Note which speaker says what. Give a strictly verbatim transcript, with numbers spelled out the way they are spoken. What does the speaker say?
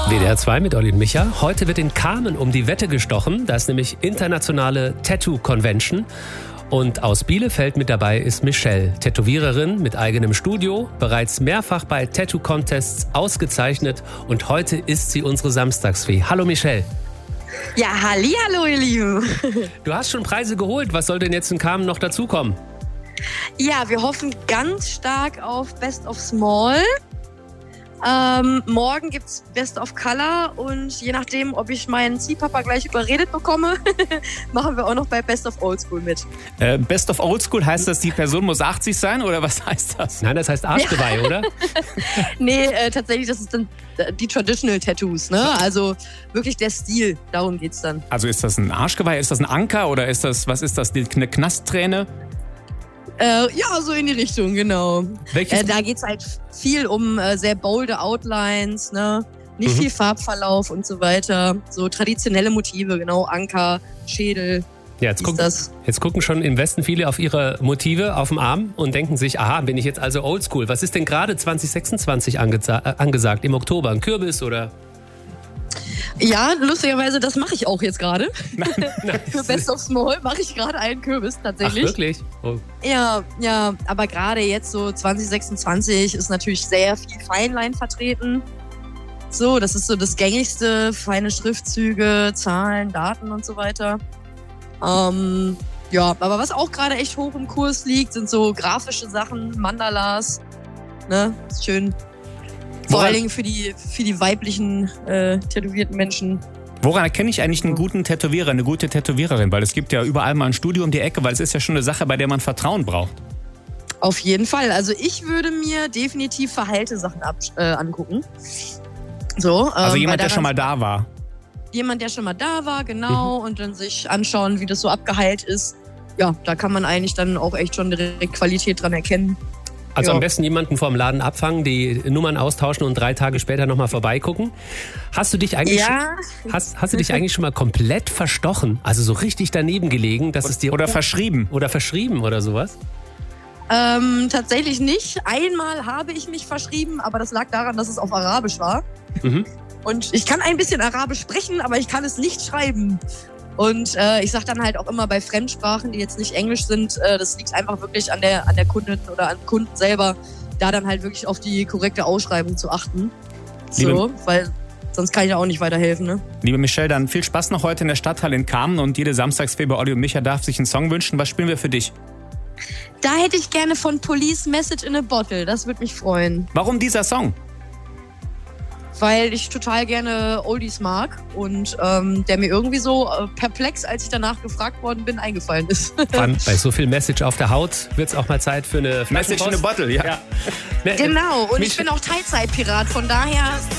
Speaker 1: W D R zwei mit Olli und Micha. Heute wird in Kamen um die Wette gestochen. Da ist nämlich internationale Tattoo Convention. Und aus Bielefeld mit dabei ist Michelle, Tätowiererin mit eigenem Studio, bereits mehrfach bei Tattoo-Contests ausgezeichnet. Und heute ist sie unsere Samstagsfee. Hallo Michelle.
Speaker 2: Ja, halli, hallo ihr Lieben.
Speaker 1: Du hast schon Preise geholt. Was soll denn jetzt in Kamen noch dazukommen?
Speaker 2: Ja, wir hoffen ganz stark auf Best of Small. Ähm, morgen gibt's Best of Color und je nachdem, ob ich meinen Ziehpapa gleich überredet bekomme, machen wir auch noch bei Best of Old School mit.
Speaker 3: Äh, Best of Old School, heißt das, die Person muss achtzig sein oder was heißt das?
Speaker 1: Nein, das heißt Arschgeweih, ja. Oder?
Speaker 2: Nee, äh, tatsächlich, das ist dann die Traditional Tattoos, ne? Also wirklich der Stil, darum geht's dann.
Speaker 3: Also ist das ein Arschgeweih, ist das ein Anker oder ist das, was ist das, eine Knastträne?
Speaker 2: Äh, ja, so in die Richtung, genau.
Speaker 3: Welches?
Speaker 2: Äh, da geht's halt viel um äh, sehr bolde Outlines, ne? Nicht
Speaker 1: Mhm.
Speaker 2: viel Farbverlauf und so weiter. So traditionelle Motive, genau. Anker, Schädel.
Speaker 1: Ja, jetzt,
Speaker 2: Ist
Speaker 1: gucken,
Speaker 2: das?
Speaker 1: jetzt gucken schon im Westen viele auf ihre Motive auf dem Arm und denken sich, aha, bin ich jetzt also oldschool. Was ist denn gerade zwanzig sechsundzwanzig angesa- äh, angesagt? Im Oktober ein Kürbis oder?
Speaker 2: Ja, lustigerweise, das mache ich auch jetzt gerade.
Speaker 1: Nein.
Speaker 2: Für Best of Small mache ich gerade einen Kürbis
Speaker 1: Ach,
Speaker 2: tatsächlich.
Speaker 1: wirklich? Oh.
Speaker 2: Ja, ja, aber gerade jetzt so zwanzig sechsundzwanzig ist natürlich sehr viel Feinlein vertreten. So, das ist so das Gängigste, feine Schriftzüge, Zahlen, Daten und so weiter. Ähm, ja, aber was auch gerade echt hoch im Kurs liegt, sind so grafische Sachen, Mandalas, ne, ist schön. Vor
Speaker 3: Woran-
Speaker 2: allen Dingen für die, für die weiblichen äh, tätowierten Menschen.
Speaker 3: Woran erkenne ich eigentlich einen guten Tätowierer, eine gute Tätowiererin? Weil es gibt ja überall mal ein Studio um die Ecke, weil es ist ja schon eine Sache, bei der man Vertrauen braucht.
Speaker 2: Auf jeden Fall. Also ich würde mir definitiv verheilte Sachen ab, äh, angucken. So, ähm,
Speaker 3: Also
Speaker 2: weil
Speaker 3: jemand, der
Speaker 2: daran-
Speaker 3: schon mal da war.
Speaker 2: Jemand, der schon mal da war, genau, und dann sich anschauen, wie das so abgeheilt ist. Ja, da kann man eigentlich dann auch echt schon direkt Qualität dran erkennen.
Speaker 1: Also
Speaker 2: Ja.
Speaker 1: am besten jemanden vorm Laden abfangen, die Nummern austauschen und drei Tage später nochmal vorbeigucken. Hast du dich eigentlich,
Speaker 2: Ja,
Speaker 1: hast, hast du dich eigentlich schon mal komplett verstochen? Also so richtig daneben gelegen, dass es dir
Speaker 3: Oder verschrieben.
Speaker 1: oder verschrieben oder sowas?
Speaker 2: ähm, tatsächlich nicht. Einmal habe ich mich verschrieben, aber das lag daran, dass es auf Arabisch war.
Speaker 1: Mhm.
Speaker 2: Und ich kann ein bisschen Arabisch sprechen, aber ich kann es nicht schreiben. Und äh, ich sage dann halt auch immer bei Fremdsprachen, die jetzt nicht Englisch sind, äh, das liegt einfach wirklich an der, an der Kundin oder an Kunden selber, da dann halt wirklich auf die korrekte Ausschreibung zu achten. So,
Speaker 3: Liebe-
Speaker 2: weil sonst kann ich ja auch nicht weiterhelfen, ne?
Speaker 3: Liebe Michelle, dann viel Spaß noch heute in der Stadthalle in Kamen und jede Samstagsfee bei Olli und Micha darf sich einen Song wünschen. Was spielen wir für dich?
Speaker 2: Da hätte ich gerne von Police Message in a Bottle, das würde mich freuen.
Speaker 3: Warum dieser Song?
Speaker 2: Weil ich total gerne Oldies mag und ähm, der mir irgendwie so äh, perplex, als ich danach gefragt worden bin, eingefallen ist.
Speaker 1: Wann, bei so viel Message auf der Haut wird es auch mal Zeit für eine
Speaker 3: Message in a
Speaker 1: Flaschenpost.
Speaker 3: Bottle, ja.
Speaker 1: Ja.
Speaker 2: Genau, und ich
Speaker 1: Mich-
Speaker 2: bin auch Teilzeitpirat, von daher